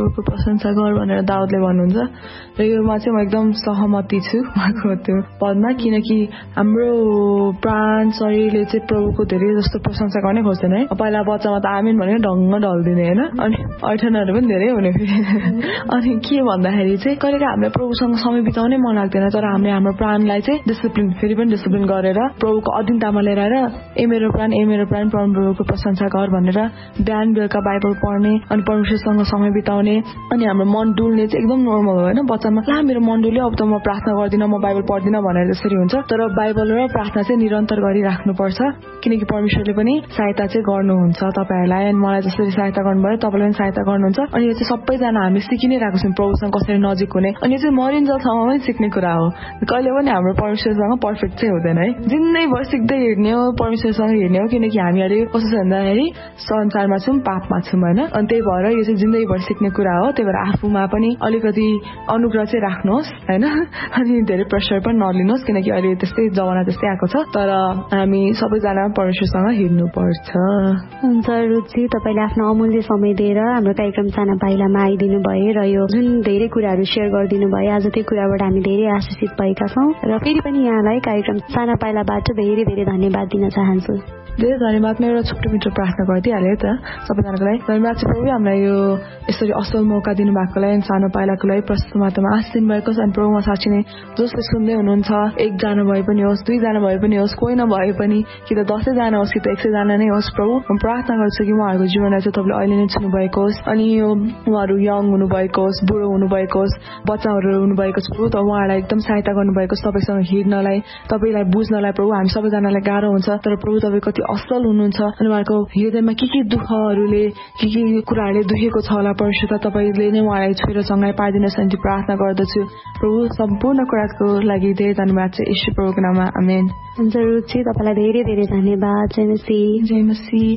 प्रभुको प्रशंसा गर भनेर दाउदले भन्नुहुन्छ र योमा चाहिँ म एकदम सहमति छु उहाँको त्यो पदमा, किनकि हाम्रो प्राण शरीरले चाहिँ प्रभुको धेरै जस्तो प्रशंसा गर्ने खोज्दैन है। पहिला बच्चामा त आमेन भनेर ढङ्ग ढल्दिने होइन, अनि ऐठनहरू पनि धेरै हुने फेरि अनि के भन्दाखेरि चाहिँ कहिलेकाहीँ हामीले प्रभुसँग समय बिताउनै मन लाग्दैन, तर हामीले हाम्रो प्राणलाई चाहिँ फेरि पनि डिसिप्लिन गरेर प्रभुको अधीनतामा लिएर आएर ए मेरो प्राण परमप्रभुको प्रशंसा गर भनेर बिहान बेलुका बाइबल पढ्ने अनि परमेश्वरसँग समय बिताउने, अनि हाम्रो मन डुल्ने चाहिँ एकदम नर्मल हो होइन। बच्चामा ला मेरो मन डुल्यो अब त म प्रार्थना गर्दिनँ, म बाइबल पढ्दिनँ भनेर त्यसरी हुन्छ, तर बाइबल र प्रार्थना चाहिँ निरन्तर गरिराख्नुपर्छ, किनकि परमेश्वरले पनि सहायता चाहिँ गर्नुहुन्छ तपाईँहरूलाई, अनि मलाई जसरी सहायता गर्नुभयो तपाईँलाई पनि सहायता गर्नुहुन्छ। अनि यो चाहिँ सबैजना हामीले सिकि नै रहेको छौँ प्रभुसँग कसरी नजिक हुने, अनि यो चाहिँ मरिन्जेलसम्म पनि सिक्ने कुरा हो। कहिले पनि हाम्रो परमेश्वरसँग पर्फेक्ट चाहिँ हुँदैन है, जिन्दगीभर सिक्दै हिँड्ने हो, परमेश्वरसँग हिँड्ने हो, किनकि हामीहरू कस्तो छ भन्दाखेरि संसारमा छौँ पापमा छौँ होइन। अनि त्यही भएर यो चाहिँ जिन्दगीभर सिक्ने कुरा हो। त्यही भएर आफूमा पनि अलिकति अनुग्रह चाहिँ राख्नुहोस् होइन, अनि धेरै प्रेसर पनि नलिनुहोस्, किनकि अहिले त्यस्तै जमाना त्यस्तै आएको छ, तर हामी सबैजना परमेश्वरसँग हिँड्नुपर्छ। हुन्छ रुचि, तपाईँले आफ्नो अमूल्य समय दिएर हाम्रो कार्यक्रम साना पाइलामा आइदिनु भयो र यो जुन धेरै कुराहरू सेयर गरिदिनु भयो, आज त्यो कुराबाट हामी धेरै आशिषित भएका छौँ र फेरि पनि यहाँलाई कार्यक्रम साना पाइलाबाट धेरै धेरै धन्यवाद दिन चाहन्छु। धेरै धन्यवाद। म एउटा छोटो मिठो प्रार्थना गरिदिइहालेँ त सबैजनाको लागि। धन्यवाद चाहिँ प्रभु हामीलाई यो यसरी असल मौका दिनुभएको लागि, सानो पाइलाको लागि प्रशस्त मात्रामा आशिष दिनुभएको छ। अनि प्रभुमा साँच्चै नै जसले सुन्दै हुनुहुन्छ, एकजना भए पनि होस्, दुईजना भए पनि होस्, कोही नभए पनि, कि त 10 जना होस् कि त 100 जना नै होस्, प्रभु म प्रार्थना गर्छु कि उहाँहरूको जीवनलाई चाहिँ तपाईँले अहिले नै छुनुभएको होस्, अनि यो उहाँहरू यङ हुनुभएको होस्, बुढो हुनुभएको होस्, बच्चाहरू हुनुभएको छ प्रभु, त उहाँहरूलाई एकदम सहायता गर्नुभएको छ तपाईँसँग हिँड्नलाई, तपाईँलाई बुझ्नलाई। प्रभु हामी सबैजनालाई गाह्रो हुन्छ, तर प्रभु तपाईँ कति असल हुनुहुन्छ, अनि उहाँको हृदयमा के दुःखहरूले के कुराहरूले दुखेको छ होला परमेश्वर, तपाईँले नै उहाँलाई छोएर सँगै पाइदिनुहोस् अनि प्रार्थना गर्दछु प्रभु। सम्पूर्ण कुराको लागि धेरै धन्यवाद चाहिँ यीशु प्रभुको नाममा, आमेन। हुन्छ रुचि, तपाईँलाई धेरै धेरै धन्यवाद। जय मसीह।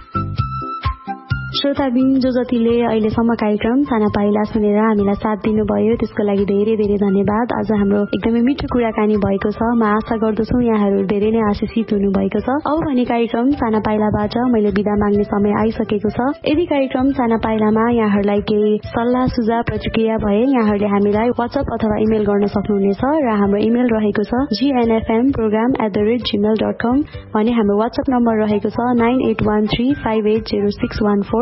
श्रोताबिन जो जतिले अहिलेसम्म कार्यक्रम साना पाइला सुनेर हामीलाई साथ दिनुभयो त्यसको लागि धेरै धेरै धन्यवाद। आज हाम्रो एकदमै मिठो कुराकानी भएको छ। म आशा गर्दछु यहाँहरू धेरै नै आशिषित हुनुभएको छ। अब भने कार्यक्रम साना पाइलाबाट मैले बिदा माग्ने समय आइसकेको छ। यदि कार्यक्रम साना पाइलामा यहाँहरूलाई केही सल्लाह सुझाव प्रतिक्रिया भए यहाँहरूले हामीलाई वाट्सएप अथवा इमेल गर्न सक्नुहुनेछ र हाम्रो इमेल रहेको छ gnfmprogram@gmail.com भने हाम्रो वाट्सएप नम्बर रहेको छ 9813580614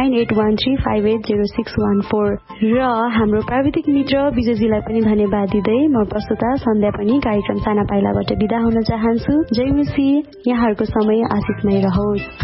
9813580614 र हाम्रो प्राविधिक मित्र विजयजीलाई पनि धन्यवाद दिँदै म प्रस्तुता सन्ध्या पनि कार्यक्रम साना पाइलाबाट बिदा हुन चाहन्छु। जय मसीह। यहाँहरूको समय आशिषमय रहोस्।